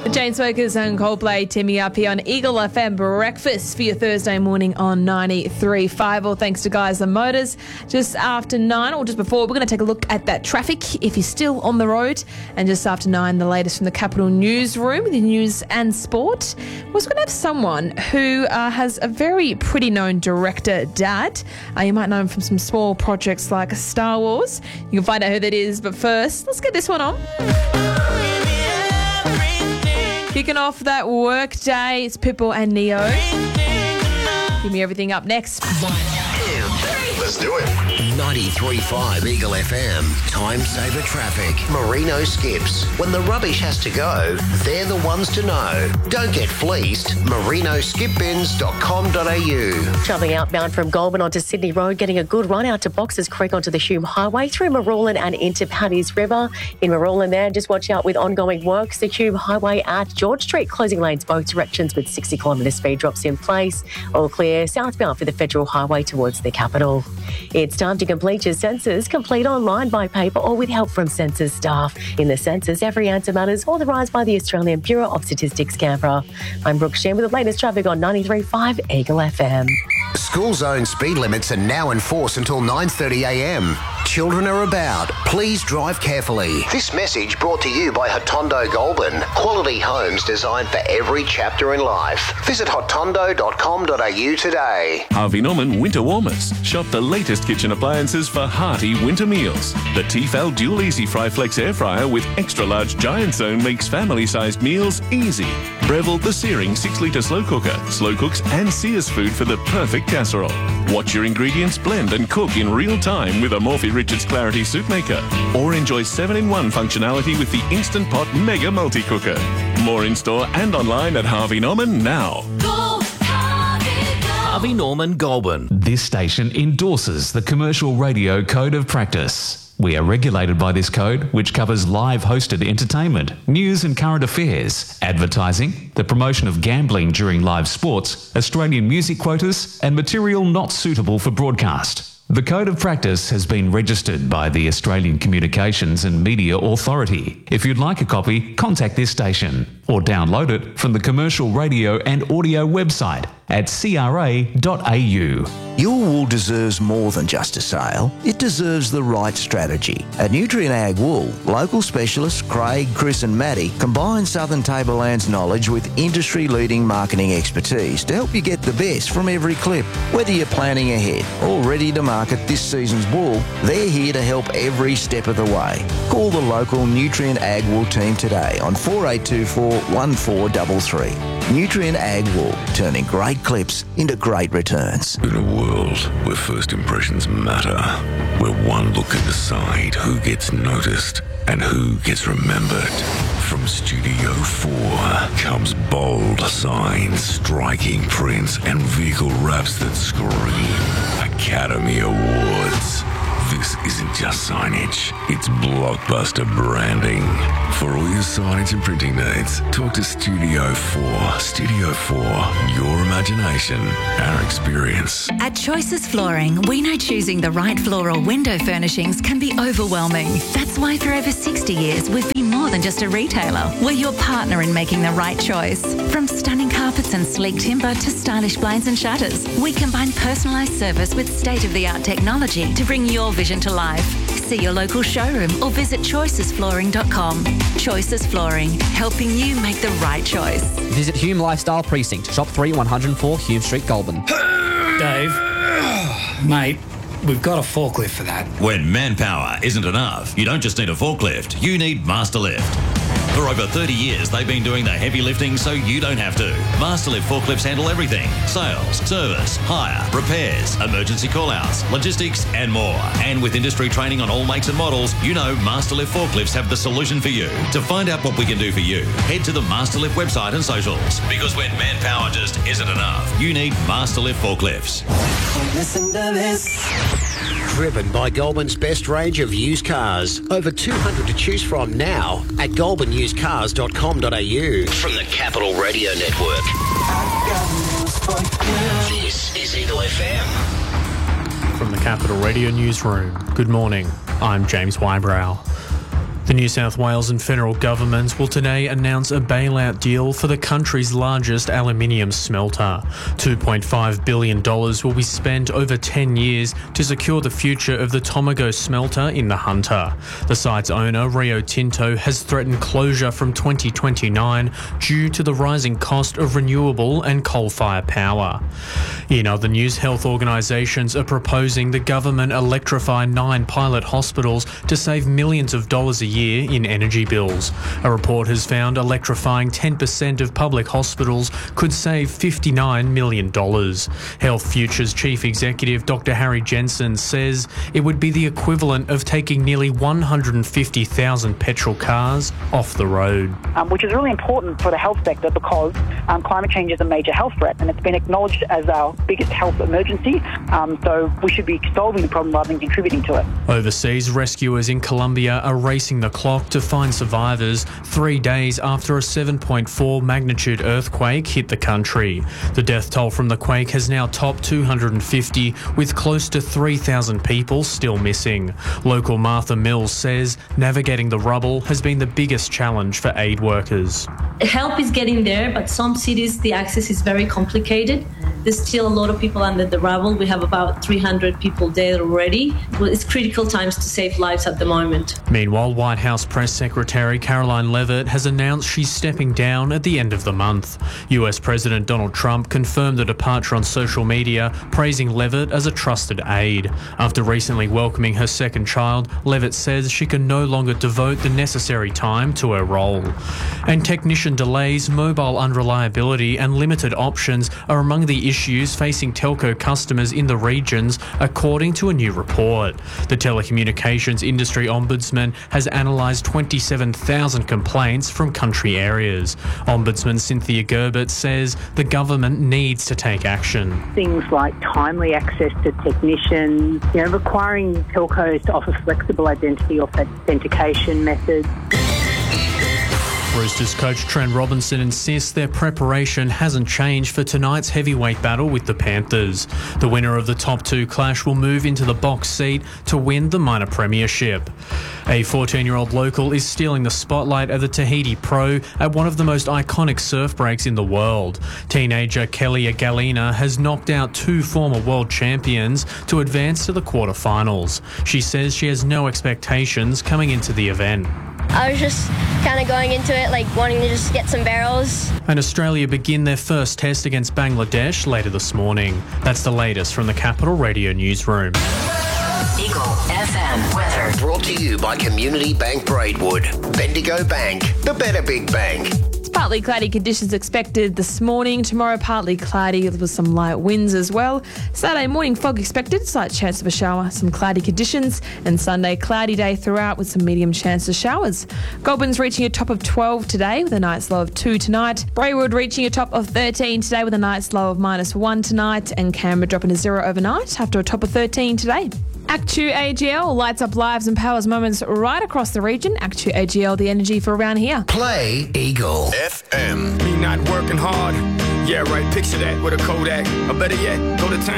Chainsmokers and Coldplay teaming up here on Eagle FM Breakfast for your Thursday morning on 93.5. All thanks to Guys and Motors. Just after 9 or just before, we're going to take a look at that traffic if you're still on the road. And just after 9, the latest from the Capital Newsroom with the news and sport. We're also going to have someone who has a very pretty known director dad. You might know him from some small projects like Star Wars. You can find out who that is. But first, let's get this one on. Kicking off that work day, it's Pitbull and Neo. Give me everything up next. 1, 2, 3. Let's do it. 93.5 Eagle FM. Time saver traffic. Merino Skips. When the rubbish has to go, they're the ones to know. Don't get fleeced. merinoskipbins.com.au. Travelling outbound from Goulburn onto Sydney Road, getting a good run out to Boxers Creek onto the Hume Highway through Marulan and into Paddy's River. In Marulan there, just watch out with ongoing works. The Hume Highway at George Street, closing lanes both directions with 60 kilometre speed drops in place. All clear southbound for the Federal Highway towards the capital. It's time to complete your census. Complete online, by paper or with help from census staff. In the census, every answer matters, authorised by the Australian Bureau of Statistics, Canberra. I'm Brooke Sheen with the latest traffic on 93.5 Eagle FM. School zone speed limits are now in force until 9:30am. Children are about. Please drive carefully. This message brought to you by Hotondo Goulburn. Quality homes designed for every chapter in life. Visit hotondo.com.au today. Harvey Norman Winter Warmers. Shop the latest kitchen appliances for hearty winter meals. The Tefal Dual Easy Fry Flex Air Fryer with extra large giant zone makes family-sized meals easy. Breville the Searing 6-litre slow cooker. Slow cooks and sears food for the perfect casserole. Watch your ingredients blend and cook in real time with a Morphy Richards Clarity Soup Maker. Or enjoy 7-in-1 functionality with the Instant Pot Mega Multi-Cooker. More in-store and online at Harvey Norman now. Harvey Norman Goulburn. This station endorses the Commercial Radio Code of Practice. We are regulated by this code, which covers live hosted entertainment, news and current affairs, advertising, the promotion of gambling during live sports, Australian music quotas, and material not suitable for broadcast. The Code of Practice has been registered by the Australian Communications and Media Authority. If you'd like a copy, contact this station or download it from the Commercial Radio and Audio website at cra.au. Your wool deserves more than just a sale. It deserves the right strategy. At Nutrient Ag Wool, local specialists Craig, Chris and Maddie combine Southern Tableland's knowledge with industry-leading marketing expertise to help you get the best from every clip. Whether you're planning ahead or ready to market this season's wool, they're here to help every step of the way. Call the local Nutrient Ag Wool team today on 4824 1433. Nutrient Ag Wool, turning great clips into great returns. In a world where first impressions matter, where one look can decide who gets noticed and who gets remembered, from Studio 4 comes bold signs, striking prints, and vehicle wraps that scream Academy Awards. This isn't just signage, it's blockbuster branding. For all your signage and printing needs, talk to Studio 4. Studio 4, your imagination, our experience. At Choices Flooring, we know choosing the right floral window furnishings can be overwhelming. That's why for over 60 years, we've been more than just a retailer. We're your partner in making the right choice. From stunning carpets and sleek timber to stylish blinds and shutters, we combine personalised service with state-of-the-art technology to bring your vision to life. See your local showroom or visit choicesflooring.com. Choices Flooring, helping you make the right choice. Visit Hume Lifestyle Precinct, Shop 3, 104 Hume Street, Goulburn. Dave, mate, we've got a forklift for that. When manpower isn't enough, you don't just need a forklift, you need Masterlift. For over 30 years, they've been doing the heavy lifting so you don't have to. Masterlift forklifts handle everything: sales, service, hire, repairs, emergency call-outs, logistics, and more. And with industry training on all makes and models, you know Masterlift forklifts have the solution for you. To find out what we can do for you, head to the Masterlift website and socials. Because when manpower just isn't enough, you need Masterlift forklifts. Listen to this. Driven by Goulburn's best range of used cars. Over 200 to choose from now at goulburnusedcars.com.au. From the Capital Radio Network. This is Eagle FM. From the Capital Radio Newsroom, good morning. I'm James Wybrow. The New South Wales and federal governments will today announce a bailout deal for the country's largest aluminium smelter. $2.5 billion will be spent over 10 years to secure the future of the Tomago smelter in the Hunter. The site's owner, Rio Tinto, has threatened closure from 2029 due to the rising cost of renewable and coal-fired power. In other news, health organisations are proposing the government electrify 9 pilot hospitals to save millions of dollars a year in energy bills. A report has found electrifying 10% of public hospitals could save $59 million. Health Futures Chief Executive Dr. Harry Jensen says it would be the equivalent of taking nearly 150,000 petrol cars off the road. Which is really important for the health sector because climate change is a major health threat and it's been acknowledged as our biggest health emergency. So we should be solving the problem rather than contributing to it. Overseas, rescuers in Colombia are racing the clock to find survivors 3 days after a 7.4 magnitude earthquake hit the country. The death toll from the quake has now topped 250, with close to 3,000 people still missing. Local Martha Mills says navigating the rubble has been the biggest challenge for aid workers. Help is getting there, but some cities the access is very complicated. There's still a lot of people under the rubble. We have about 300 people dead already. Well, it's critical times to save lives at the moment. Meanwhile, White House Press Secretary Caroline Leavitt has announced she's stepping down at the end of the month. US President Donald Trump confirmed the departure on social media, praising Leavitt as a trusted aide. After recently welcoming her second child, Leavitt says she can no longer devote the necessary time to her role. And technician delays, mobile unreliability and limited options are among the issues facing telco customers in the regions, according to a new report. The Telecommunications Industry Ombudsman has analysed 27,000 complaints from country areas. Ombudsman Cynthia Gerbert says the government needs to take action. Things like timely access to technicians, requiring telcos to offer flexible identity authentication methods. Roosters coach Trent Robinson insists their preparation hasn't changed for tonight's heavyweight battle with the Panthers. The winner of the top 2 clash will move into the box seat to win the minor premiership. A 14-year-old local is stealing the spotlight at the Tahiti Pro at one of the most iconic surf breaks in the world. Teenager Kelly Galina has knocked out 2 former world champions to advance to the quarterfinals. She says she has no expectations coming into the event. I was just kind of going into it, wanting to just get some barrels. And Australia begin their first test against Bangladesh later this morning. That's the latest from the Capital Radio Newsroom. Eagle FM weather. Brought to you by Community Bank Braidwood. Bendigo Bank, the better big bank. Partly cloudy conditions expected this morning. Tomorrow, partly cloudy with some light winds as well. Saturday morning, fog expected. Slight chance of a shower. Some cloudy conditions. And Sunday, cloudy day throughout with some medium chance of showers. Goulburn's reaching a top of 12 today with a night's low of 2 tonight. Braidwood reaching a top of 13 today with a night's low of -1 tonight. And Canberra dropping to 0 overnight after a top of 13 today. Actu AGL lights up lives and powers moments right across the region. Actu AGL, the energy for around here. Play Eagle FM. Me not working hard. Yeah, right. Picture that with a Kodak. Or better yet, go to town.